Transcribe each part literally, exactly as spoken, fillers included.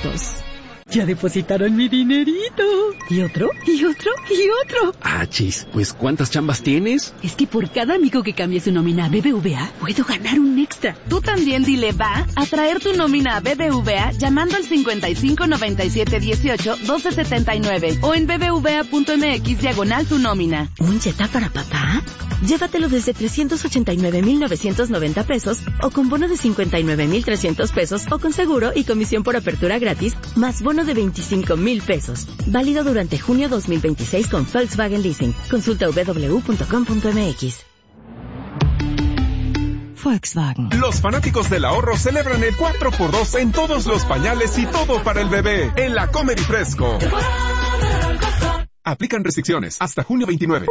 minutos. Ya depositaron mi dinerito. ¿Y otro? ¿Y otro? ¿Y otro? Ah, chis, pues ¿cuántas chambas tienes? Es que por cada amigo que cambie su nómina a B B V A, puedo ganar un extra. Tú también dile va a traer tu nómina a B B V A llamando al cincuenta y cinco noventa y siete dieciocho doce setenta y nueve o en bbva.mx diagonal tu nómina. ¿Un Jetta para papá? Llévatelo desde trescientos ochenta y nueve mil novecientos noventa pesos o con bono de cincuenta y nueve mil trescientos pesos o con seguro y comisión por apertura gratis más bono de veinticinco mil pesos. Válido durante junio dos mil veintiséis con Volkswagen Leasing. Consulta w w w punto com punto m x. Volkswagen. Los fanáticos del ahorro celebran el cuatro por dos en todos los pañales y todo para el bebé en la Comer y Fresco. Aplican restricciones hasta junio veintinueve.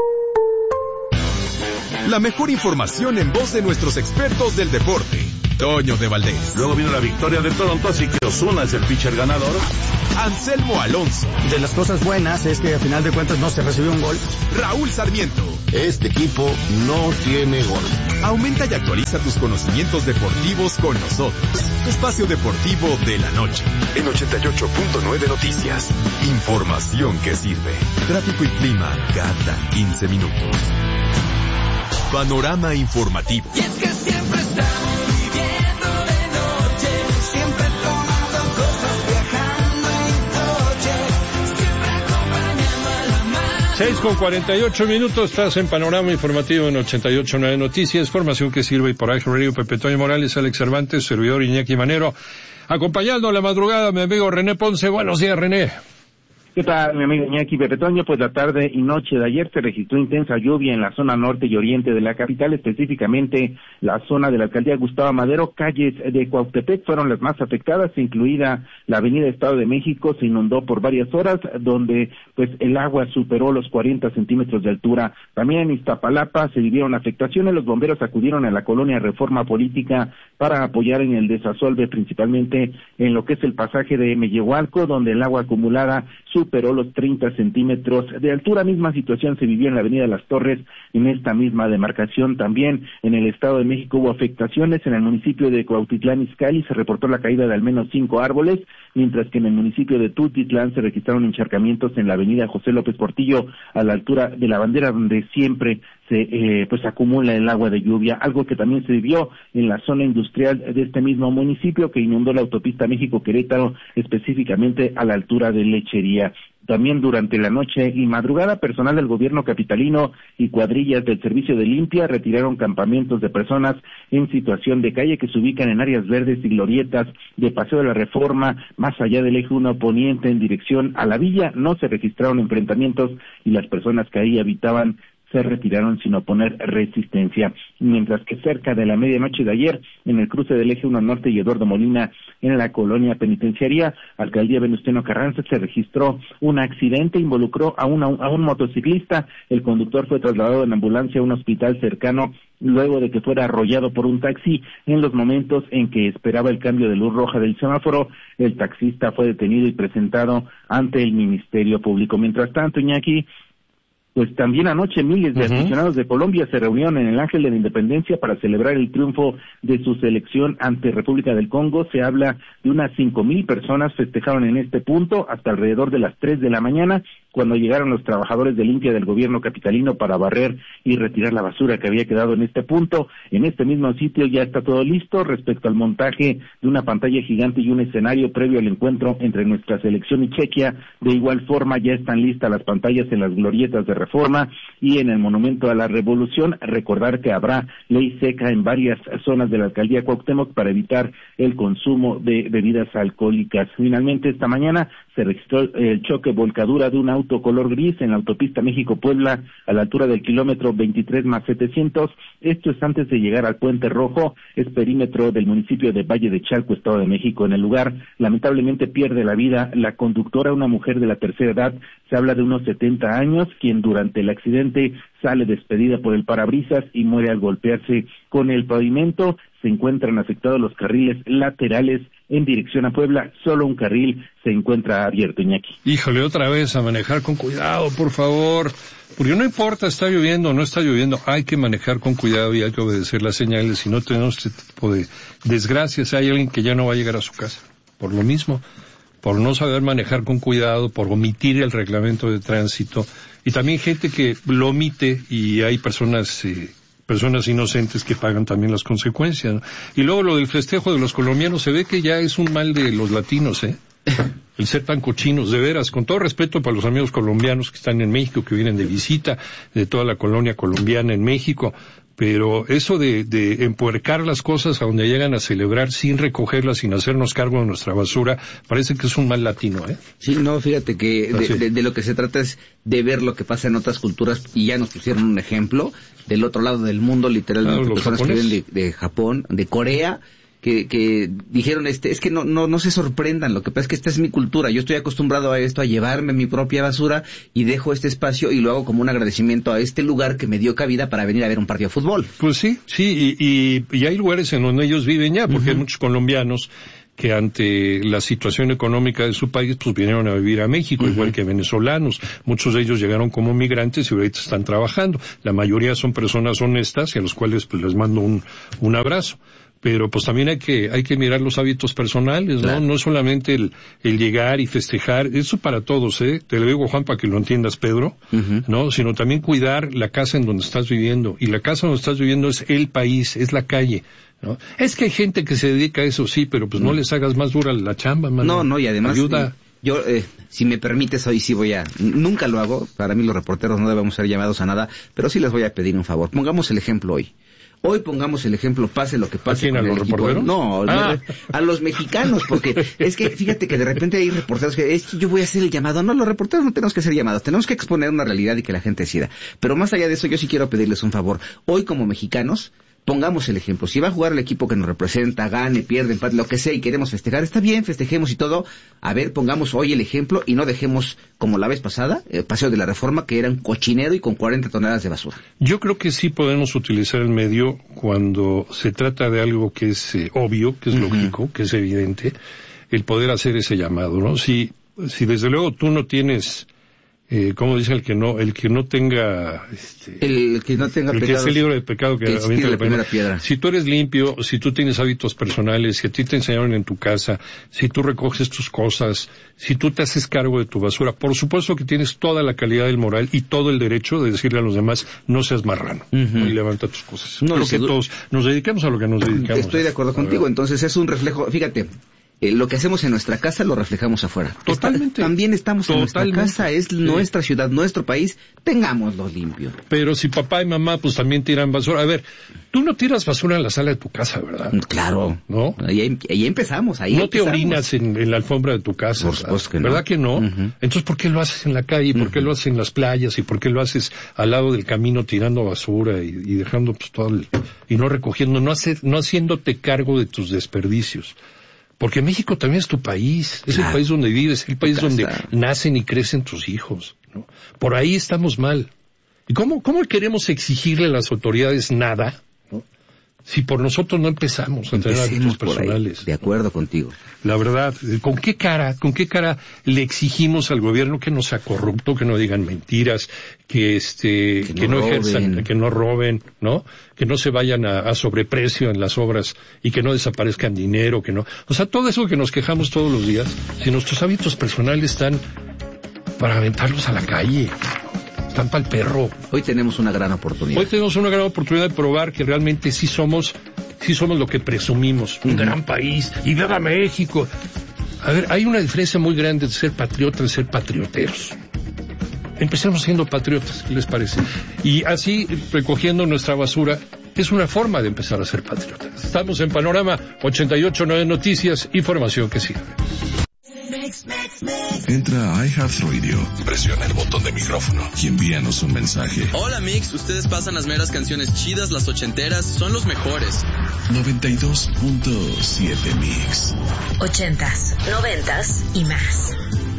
La mejor información en voz de nuestros expertos del deporte. Toño de Valdés. Luego vino la victoria de Toronto, así que Ozuna es el pitcher ganador. Anselmo Alonso. De las cosas buenas es que a final de cuentas no se recibió un gol. Raúl Sarmiento. Este equipo no tiene gol. Aumenta y actualiza tus conocimientos deportivos con nosotros. Espacio Deportivo de la Noche. En ochenta y ocho punto nueve Noticias. Información que sirve. Tráfico y clima cada quince minutos. Panorama informativo. Y es que siempre estamos viviendo de noche, siempre tomando cosas, viajando en coche, siempre acompañando a la mar. seis con cuarenta y ocho minutos, estás en Panorama Informativo en ochenta y ocho punto nueve Noticias, información que sirve por Ángel Radio, Pepe Toño Morales, Alex Cervantes, servidor Iñaki Manero, acompañando a la madrugada mi amigo René Ponce. Buenos días, René. ¿Qué tal, mi amigo Iñaki Pepe Toño? Pues la tarde y noche de ayer se registró intensa lluvia en la zona norte y oriente de la capital, específicamente la zona de la alcaldía Gustavo Madero. Calles de Cuautepec fueron las más afectadas, incluida la avenida Estado de México, se inundó por varias horas, donde pues el agua superó los cuarenta centímetros de altura. También en Iztapalapa se vivieron afectaciones, los bomberos acudieron a la colonia Reforma Política para apoyar en el desasolve, principalmente en lo que es el pasaje de Mellehualco, donde el agua acumulada superó los treinta centímetros de altura. Misma situación se vivió en la avenida Las Torres, en esta misma demarcación. También en el Estado de México hubo afectaciones. En el municipio de Cuautitlán Izcalli se reportó la caída de al menos cinco árboles, mientras que en el municipio de Tultitlán se registraron encharcamientos en la avenida José López Portillo, a la altura de la bandera, donde siempre se eh, pues acumula el agua de lluvia, algo que también se vivió en la zona industrial de este mismo municipio, que inundó la autopista México-Querétaro, específicamente a la altura de Lechería. También durante la noche y madrugada, personal del gobierno capitalino y cuadrillas del servicio de limpia retiraron campamentos de personas en situación de calle que se ubican en áreas verdes y glorietas de Paseo de la Reforma, más allá del eje uno poniente en dirección a la villa. No se registraron enfrentamientos y las personas que ahí habitaban se retiraron sin oponer resistencia. Mientras que cerca de la medianoche de ayer, en el cruce del eje uno Norte y Eduardo Molina, en la colonia penitenciaria, alcaldía Venustiano Carranza, se registró un accidente, involucró a, una, a un motociclista. El conductor fue trasladado en ambulancia a un hospital cercano luego de que fuera arrollado por un taxi. En los momentos en que esperaba el cambio de luz roja del semáforo, el taxista fue detenido y presentado ante el Ministerio Público. Mientras tanto, Iñaki, pues también anoche miles de uh-huh. aficionados de Colombia se reunieron en el Ángel de la Independencia para celebrar el triunfo de su selección ante República del Congo. Se habla de unas cinco mil personas festejaron en este punto hasta alrededor de las tres de la mañana, cuando llegaron los trabajadores de limpia del gobierno capitalino para barrer y retirar la basura que había quedado en este punto. En este mismo sitio ya está todo listo respecto al montaje de una pantalla gigante y un escenario previo al encuentro entre nuestra selección y Chequia. De igual forma ya están listas las pantallas en las glorietas de Reforma y en el Monumento a la Revolución. Recordar que habrá ley seca en varias zonas de la alcaldía Cuauhtémoc para evitar el consumo de bebidas alcohólicas. Finalmente, esta mañana se registró el choque volcadura de un auto color gris en la autopista México-Puebla a la altura del kilómetro veintitrés más setecientos. Esto es antes de llegar al Puente Rojo, es perímetro del municipio de Valle de Chalco, Estado de México. En el lugar, lamentablemente pierde la vida la conductora, una mujer de la tercera edad, se habla de unos setenta años, quien durante el accidente sale despedida por el parabrisas y muere al golpearse con el pavimento. Se encuentran afectados los carriles laterales en dirección a Puebla, solo un carril se encuentra abierto, Iñaki. Híjole, otra vez a manejar con cuidado, por favor, porque no importa, está lloviendo o no está lloviendo, hay que manejar con cuidado y hay que obedecer las señales. Si no tenemos este tipo de desgracias, hay alguien que ya no va a llegar a su casa, por lo mismo. por no saber manejar con cuidado, por omitir el reglamento de tránsito, y también gente que lo omite y hay personas eh, personas inocentes que pagan también las consecuencias, ¿no? Y luego lo del festejo de los colombianos, se ve que ya es un mal de los latinos, ¿eh? El ser tan cochinos, de veras, con todo respeto para los amigos colombianos que están en México, que vienen de visita, de toda la colonia colombiana en México, pero eso de, de empuercar las cosas a donde llegan a celebrar sin recogerlas, sin hacernos cargo de nuestra basura, parece que es un mal latino, ¿eh? Sí, no, fíjate que de, de, de lo que se trata es de ver lo que pasa en otras culturas, y ya nos pusieron un ejemplo del otro lado del mundo, literalmente, ah, personas japoneses que vienen de, de Japón, de Corea, que, que dijeron, este, es que no, no, no se sorprendan, lo que pasa es que esta es mi cultura, yo estoy acostumbrado a esto, a llevarme mi propia basura, y dejo este espacio y lo hago como un agradecimiento a este lugar que me dio cabida para venir a ver un partido de fútbol. Pues sí, sí, y, y, y hay lugares en donde ellos viven ya, porque uh-huh. hay muchos colombianos que ante la situación económica de su país, pues vinieron a vivir a México, uh-huh. igual que venezolanos. Muchos de ellos llegaron como migrantes y ahorita están trabajando. La mayoría son personas honestas y a los cuales pues les mando un, un abrazo. Pero pues también hay que hay que mirar los hábitos personales, ¿no? Claro. No solamente el, el llegar y festejar, eso para todos, ¿eh? Te lo digo, Juan, para que lo entiendas, Pedro, uh-huh. ¿no? Sino también cuidar la casa en donde estás viviendo. Y la casa donde estás viviendo es el país, es la calle, ¿no? Es que hay gente que se dedica a eso, sí, pero pues no, no les hagas más dura la chamba, mano. No, no, y además... Ayuda. Eh, yo, eh, si me permites, hoy sí voy a... Nunca lo hago, para mí los reporteros no debemos ser llamados a nada, pero sí les voy a pedir un favor. Pongamos el ejemplo hoy. Hoy pongamos el ejemplo, pase lo que pase. ¿A quién, a los reporteros? No, ah. a los mexicanos, porque es que fíjate que de repente hay reporteros que es que yo voy a hacer el llamado. No, los reporteros no tenemos que hacer llamados, tenemos que exponer una realidad y que la gente decida. Pero más allá de eso, yo sí quiero pedirles un favor. Hoy como mexicanos, pongamos el ejemplo. Si va a jugar el equipo que nos representa, gane, pierde, empate, lo que sea, y queremos festejar, está bien, festejemos y todo. A ver, pongamos hoy el ejemplo y no dejemos, como la vez pasada, el Paseo de la Reforma, que era un cochinero y con cuarenta toneladas de basura. Yo creo que sí podemos utilizar el medio cuando se trata de algo que es eh, obvio, que es uh-huh. lógico, que es evidente, el poder hacer ese llamado, ¿no? Si, si desde luego tú no tienes... Eh, como dice el que no, el que no tenga, este, el que no tenga el pecados, que es libre de pecado que, que aviente la, la primera piedra. Si tú eres limpio, si tú tienes hábitos personales, si a ti te enseñaron en tu casa, si tú recoges tus cosas, si tú te haces cargo de tu basura, por supuesto que tienes toda la calidad del moral y todo el derecho de decirle a los demás, no seas marrano, uh-huh. y levanta tus cosas. No, Creo que todos nos dedicamos a lo que nos dedicamos. Estoy de acuerdo contigo, entonces es un reflejo, fíjate. Eh, lo que hacemos en nuestra casa lo reflejamos afuera. Totalmente. Está, también estamos Totalmente. en nuestra casa, es sí. nuestra ciudad, nuestro país, tengámoslo limpio. Pero si papá y mamá pues también tiran basura, a ver, tú no tiras basura en la sala de tu casa, ¿verdad? Claro. ¿No? Ahí, ahí empezamos, ahí No empezamos. te orinas en, en la alfombra de tu casa, Por supuesto que no. ¿verdad que no? Uh-huh. Entonces, ¿por qué lo haces en la calle? ¿Por uh-huh. qué lo haces en las playas? ¿Y por qué lo haces al lado del camino tirando basura y, y dejando pues todo el, y no recogiendo, no hacer, no haciéndote cargo de tus desperdicios? Porque México también es tu país, es claro. el país donde vives, es el país donde nacen y crecen tus hijos, ¿no? Por ahí estamos mal. ¿Y cómo, cómo queremos exigirle a las autoridades nada, ¿no? Si por nosotros no empezamos a tener hábitos personales? De acuerdo contigo. La verdad, ¿con qué cara, con qué cara le exigimos al gobierno que no sea corrupto, que no digan mentiras, que este, que, que no, no ejerzan, que no roben, ¿no? Que no se vayan a, a sobreprecio en las obras y que no desaparezcan dinero, que no, o sea, todo eso que nos quejamos todos los días, si nuestros hábitos personales están para aventarlos a la calle, están para el perro. Hoy tenemos una gran oportunidad. Hoy tenemos una gran oportunidad de probar que realmente sí somos, sí somos lo que presumimos, un uh-huh. gran país, y viva México. A ver, hay una diferencia muy grande de ser patriotas y ser patrioteros. Empecemos siendo patriotas, ¿qué les parece? Y así, recogiendo nuestra basura, es una forma de empezar a ser patriotas. Estamos en Panorama ochenta y ocho punto nueve Noticias, información que sirve. Entra a iHeartRadio, presiona el botón de micrófono y envíanos un mensaje. Hola Mix, ustedes pasan las meras canciones chidas, las ochenteras, son los mejores. noventa y dos punto siete Mix. Ochentas, noventas y más.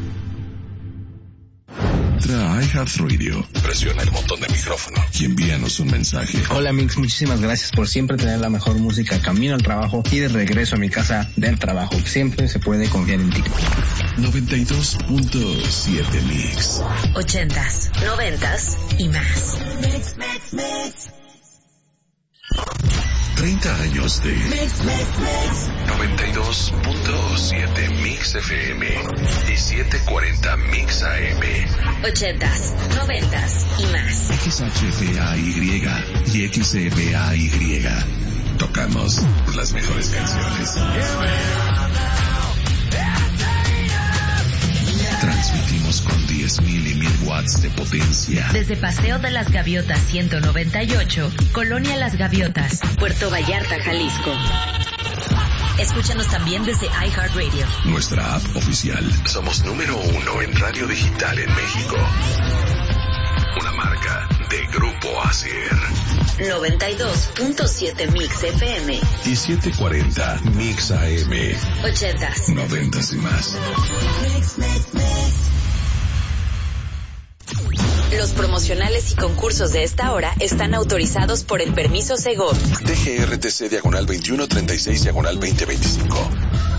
Entra a iHeartRadio, presiona el botón de micrófono y envíanos un mensaje. Hola Mix, muchísimas gracias por siempre tener la mejor música camino al trabajo y de regreso a mi casa del trabajo. Siempre se puede confiar en ti. noventa y dos punto siete Mix. Ochentas, noventas y más. Mix, mix, mix. treinta años de noventa y dos punto siete Mix F M y setecientos cuarenta Mix A M. Ochentas, noventas y más. X H F A Y y X F A Y. Tocamos las mejores canciones. Transmitimos con diez mil y mil watts de potencia. Desde Paseo de las Gaviotas ciento noventa y ocho, Colonia Las Gaviotas, Puerto Vallarta, Jalisco. Escúchanos también desde iHeartRadio. Nuestra app oficial. Somos número uno en radio digital en México. Una marca de Grupo Acer. noventa y dos punto siete Mix F M. Y setecientos cuarenta Mix A M. Ochentas. Noventas y más. Los promocionales y concursos de esta hora están autorizados por el permiso Segov. T G R T C diagonal veintiuno treinta y seis diagonal veinte veinticinco.